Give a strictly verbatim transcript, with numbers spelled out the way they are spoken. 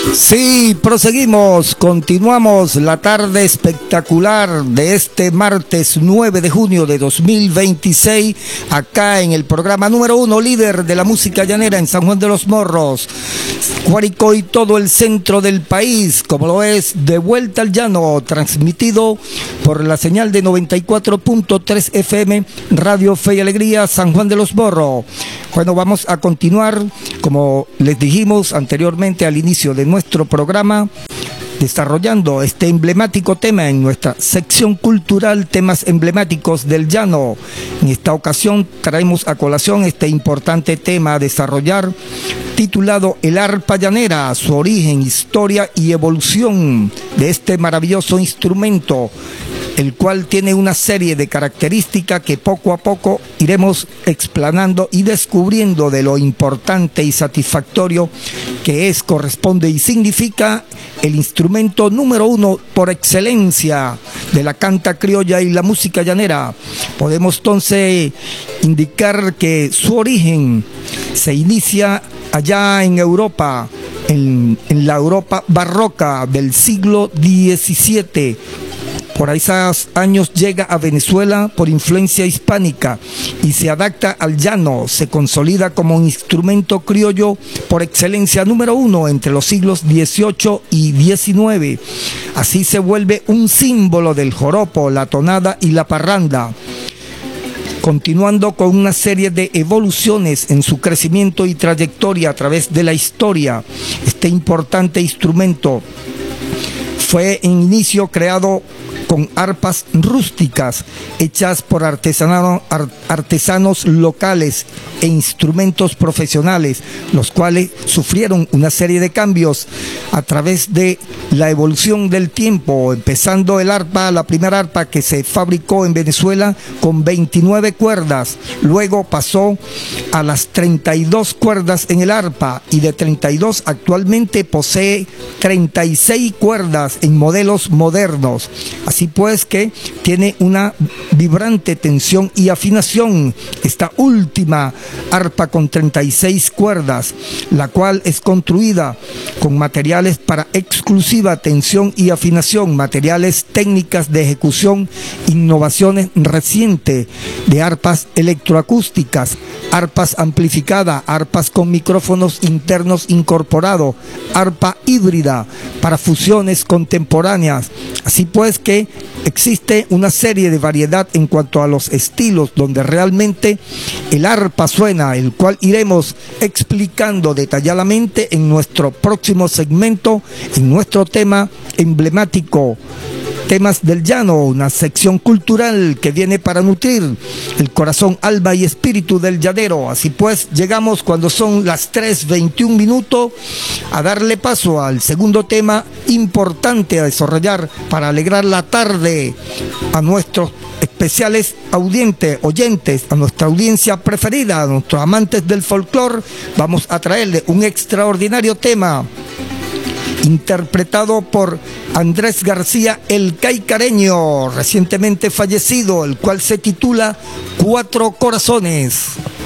Sí, proseguimos, continuamos la tarde espectacular de este martes nueve de junio de dos mil veintiséis, acá en el programa número uno, líder de la música llanera en San Juan de los Morros, Guárico y todo el centro del país, como lo es De Vuelta al Llano, transmitido por la señal de noventa y cuatro punto tres F M, Radio Fe y Alegría, San Juan de los Morros. Bueno, vamos a continuar, como les dijimos anteriormente al inicio de nuestro programa, desarrollando este emblemático tema en nuestra sección cultural, temas emblemáticos del llano. En esta ocasión traemos a colación este importante tema a desarrollar, titulado El arpa llanera, su origen, historia y evolución de este maravilloso instrumento, el cual tiene una serie de características que poco a poco iremos explanando y descubriendo de lo importante y satisfactorio que es, corresponde y significa el instrumento número uno por excelencia de la canta criolla y la música llanera. Podemos entonces indicar que su origen se inicia allá en Europa, en, en la Europa barroca del siglo diecisiete. Por esos años llega a Venezuela por influencia hispánica y se adapta al llano, se consolida como un instrumento criollo por excelencia número uno entre los siglos dieciocho y diecinueve. Así se vuelve un símbolo del joropo, la tonada y la parranda, continuando con una serie de evoluciones en su crecimiento y trayectoria a través de la historia. Este importante instrumento fue en inicio creado con arpas rústicas hechas por artesano, art, artesanos locales e instrumentos profesionales, los cuales sufrieron una serie de cambios a través de la evolución del tiempo, empezando el arpa, la primera arpa que se fabricó en Venezuela con veintinueve cuerdas, luego pasó a las treinta y dos cuerdas en el arpa, y de treinta y dos actualmente posee treinta y seis cuerdas en modelos modernos. Así pues que tiene una vibrante tensión y afinación esta última arpa con treinta y seis cuerdas, la cual es construida con materiales para exclusiva tensión y afinación, materiales, técnicas de ejecución, innovaciones recientes de arpas electroacústicas, arpas amplificadas, arpas con micrófonos internos incorporados, arpa híbrida para fusiones contemporáneas. Así pues que existe una serie de variedad en cuanto a los estilos donde realmente el arpa suena, el cual iremos explicando detalladamente en nuestro próximo segmento, en nuestro tema emblemático, Temas del Llano, una sección cultural que viene para nutrir el corazón, alma y espíritu del llanero. Así pues, llegamos cuando son las tres veintiún minutos a darle paso al segundo tema importante a desarrollar para alegrar la tarde a nuestros especiales audientes, oyentes, a nuestra audiencia preferida, a nuestros amantes del folclore. Vamos a traerle un extraordinario tema interpretado por Andrés García el Caicareño, recientemente fallecido, el cual se titula Cuatro Corazones.